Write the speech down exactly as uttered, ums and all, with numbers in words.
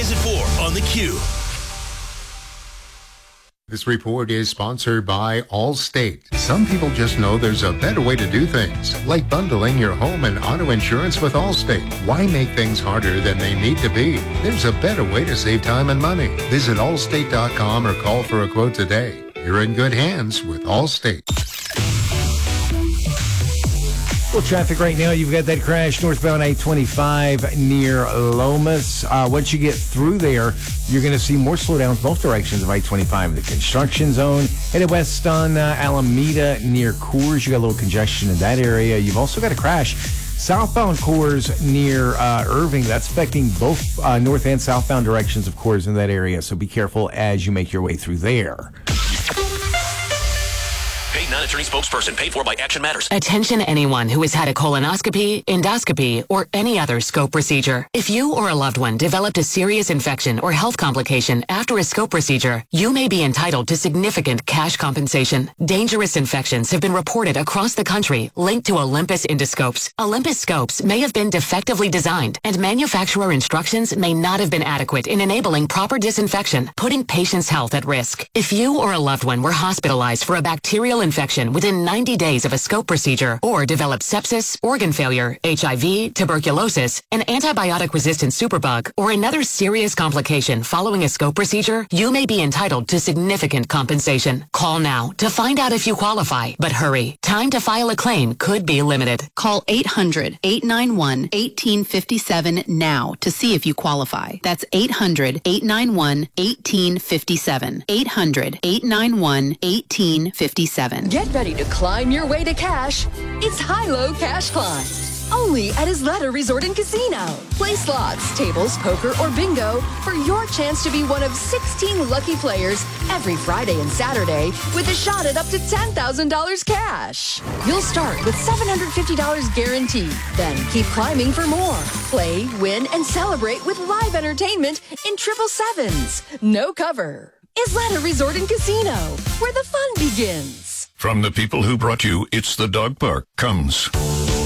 News at four on the Q. This report is sponsored by Allstate. Some people just know there's a better way to do things, like bundling your home and auto insurance with Allstate. Why make things harder than they need to be? There's a better way to save time and money. Visit allstate dot com or call for a quote today. You're in good hands with Allstate. Well, traffic right now, you've got that crash northbound I twenty-five near Lomas. Uh, once you get through there, you're going to see more slowdowns both directions of I twenty-five. The construction zone headed west on uh, Alameda near Coors. You got a little congestion in that area. You've also got a crash southbound Coors near uh, Irving. That's affecting both uh, north and southbound directions of Coors in that area. So be careful as you make your way through there. Paid non-attorney spokesperson paid for by Action Matters. Attention anyone who has had a colonoscopy, endoscopy, or any other scope procedure. If you or a loved one developed a serious infection or health complication after a scope procedure, you may be entitled to significant cash compensation. Dangerous infections have been reported across the country linked to Olympus endoscopes. Olympus scopes may have been defectively designed, and manufacturer instructions may not have been adequate in enabling proper disinfection, putting patients' health at risk. If you or a loved one were hospitalized for a bacterial infection within ninety days of a scope procedure, or developed sepsis, organ failure, H I V, tuberculosis, an antibiotic-resistant superbug, or another serious complication following a scope procedure, you may be entitled to significant compensation. Call now to find out if you qualify, but hurry. Time to file a claim could be limited. Call eight hundred, eight nine one, one eight five seven now to see if you qualify. That's eight hundred, eight nine one, one eight five seven. eight hundred, eight nine one, one eight five seven. Get ready to climb your way to cash. It's High-Low Cash Climb. Only at Isleta Resort and Casino. Play slots, tables, poker, or bingo for your chance to be one of sixteen lucky players every Friday and Saturday with a shot at up to ten thousand dollars cash. You'll start with seven hundred fifty dollars guaranteed. Then keep climbing for more. Play, win, and celebrate with live entertainment in triple sevens. No cover. Isleta Resort and Casino, where the fun begins. From the people who brought you It's the Dog Park comes